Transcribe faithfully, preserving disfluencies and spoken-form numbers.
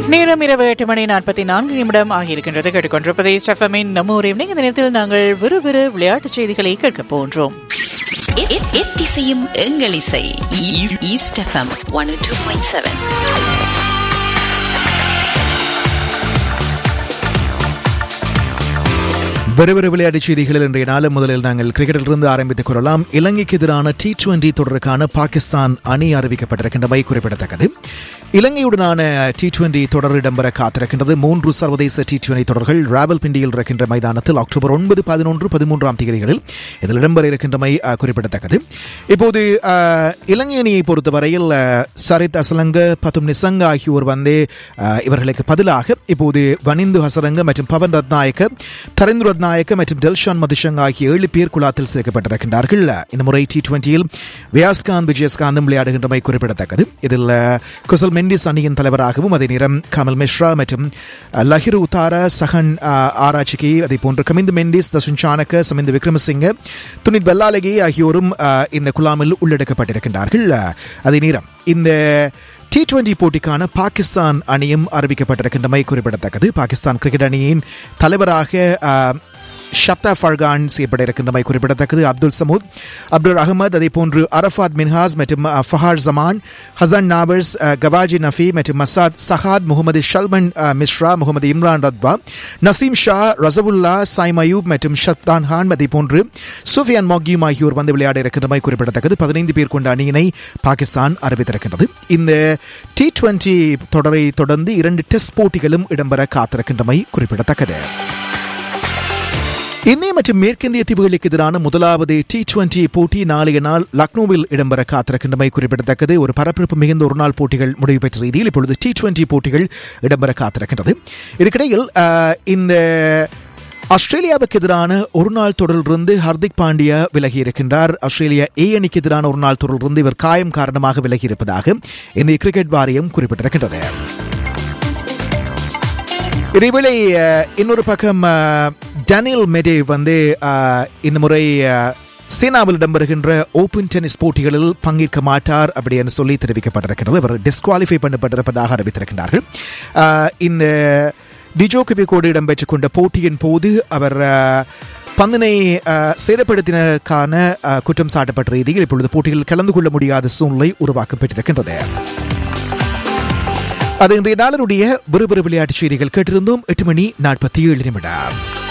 நேரம் இரவு எட்டு மணி நாற்பத்தி நான்கு நிமிடம் ஆகியிருக்கின்றது. கேட்டுக்கொண்டிருப்பதை ஸ்டெஃபமின் நம்ம ஒரு ஈவினிங். இந்த நேரத்தில் நாங்கள் விறுவிறு விளையாட்டுச் செய்திகளை கேட்க போன்றோம். எத்திசையும் எங்கள் இசை east FM one two point seven. வெறுவெறு விளையாட்டுச் செய்திகளில் இன்றைய நாள் முதலில் நாங்கள் கிரிக்கெட்டிலிருந்து ஆரம்பித்துக் கொள்ளலாம். இலங்கைக்கு எதிரான டி டுவெண்டி தொடருக்கான பாகிஸ்தான் அணி அறிவிக்கப்பட்டிருக்கின்றமை குறிப்பிடத்தக்கது. இலங்கையுடனான டி டுவெண்டி தொடர் இடம்பெற காத்திருக்கின்றது. மூன்று சர்வதேச டி டுவெண்டி தொடர்கள் ராவல்பிண்டியில் இருக்கின்ற மைதானத்தில் அக்டோபர் ஒன்பது பதினொன்று பதிமூன்றாம் தேதிகளில் இதில் இடம்பெற இருக்கின்றமை குறிப்பிடத்தக்கது. இப்போது இலங்கை அணியை பொறுத்தவரையில் சரித் அசலங்க, பத்தும் நிசங்க ஆகியோர் வந்து இவர்களுக்கு பதிலாக இப்போது வனிந்து ஹசரங்க மற்றும் பவன் ரத்நாயக்க, தரேந்திர ரத்நாயக்க மற்றும் டெல்ஷான் மதுஷங் ஆகிய ஏழு பேர் குழாத்தில் சேர்க்கப்பட்டிருக்கின்றார்கள். இந்த முறை டி டுவெண்டியில் வியாஸ்காந்த் விஜயஸ்காந்தும் விளையாடுகின்றமை குறிப்பிடத்தக்கது. இதில் குசல் மெண்டிஸ் அணியின் தலைவராகவும், அதே நேரம் கமல் மிஸ்ரா மற்றும் லஹிரு உத்தாரா, சஹன் ஆராய்ச்சிக்கு, அதே போன்று கமிந்து மெண்டிஸ், தசுன் சானக்க, சமிந்து விக்ரமசிங்க, துனித் பெல்லாலகி ஆகியோரும் இந்த குழாமில் உள்ளடக்கப்பட்டிருக்கின்றார்கள். அதே நேரம் இந்த டி டுவெண்டி போட்டிக்கான பாகிஸ்தான் அணியும் அறிவிக்கப்பட்டிருக்கின்றமை குறிப்பிடத்தக்கது. பாகிஸ்தான் கிரிக்கெட் அணியின் தலைவராக ஷப்தா ஃபர்கான் செய்யப்பட இருக்கின்றமை குறிப்பிடத்தக்கது. அப்துல் சமூத், அப்துல் அகமது, அதே போன்று அரஃபாத் மின்ஹாஸ் மற்றும் ஃபஹார் ஜமான், ஹசன் நாபர்ஸ், கவாஜி நஃபி மற்றும் மசாத் சஹாத், முகமது ஷல்மன் மிஸ்ரா, முகமது இம்ரான் ரத்வா, நசீம் ஷா, ரசவுல்லா, சாய்ம் அயூப் மற்றும் ஷத்தான் ஹான், அதே போன்று சுஃபியான் மொக்யூம் ஆகியோர் வந்து விளையாட இருக்கின்றமை குறிப்பிடத்தக்கது. பதினைந்து பேர் கொண்ட அணியினை பாகிஸ்தான் அறிவித்திருக்கின்றது. இந்த டி டுவெண்டி தொடரை தொடர்ந்து இரண்டு டெஸ்ட் போட்டிகளும் இடம்பெற காத்திருக்கின்றமை குறிப்பிடத்தக்கது. இந்திய மற்றும் மேற்கிந்திய தீவுகளுக்கு எதிரான முதலாவது டி டுவெண்டி போட்டி நாளைய நாள் லக்னோவில் இடம்பெற காத்திருக்கின்றமை குறிப்பிடத்தக்கது. ஒரு பரபரப்பு மிகுந்த ஒரு நாள் போட்டிகள் முடிவு பெற்ற ரீதியில் இப்பொழுது டி டுவெண்டி போட்டிகள் இடம்பெற காத்திருக்கின்றது. இதுக்கிடையில் இந்த ஆஸ்திரேலியாவுக்கு எதிரான ஒரு நாள் தொடரிலிருந்து ஹர்திக் பாண்டியா விலகி இருக்கின்றார். ஆஸ்திரேலியா ஏ அணிக்கு எதிரான ஒரு நாள் தொடரிலிருந்து இவர் காயம் காரணமாக விலகி இருப்பதாக இந்திய கிரிக்கெட் வாரியம் குறிப்பிட்டிருக்கின்றது. இதேவேளை இன்னொரு பக்கம் டேனியல் மெடே வந்து இந்த முறை சீனாவில் இடம்பெறுகின்ற ஓபன் டென்னிஸ் போட்டிகளில் பங்கேற்க மாட்டார் அப்படின்னு சொல்லி தெரிவிக்கப்பட்டிருக்கிறது. அவர் டிஸ்குவாலிஃபை பண்ணப்பட்டிருப்பதாக அறிவித்திருக்கிறார்கள். இந்த டிஜோகோவிக்கோடு இடம்பெற்றுக் கொண்ட போட்டியின் போது அவர் பந்தினை சேதப்படுத்தினதற்கான குற்றம் சாட்டப்பட்ட ரீதியில் இப்பொழுது போட்டிகளில் கலந்து கொள்ள முடியாத சூழ்நிலை உருவாக்கப்பட்டிருக்கின்றது. அது இன்றைய நாளினுடைய விறுவிறு விளையாட்டுச் செய்திகள் கேட்டிருந்தோம். எட்டு மணி நாற்பத்தி ஏழு நிமிடம்.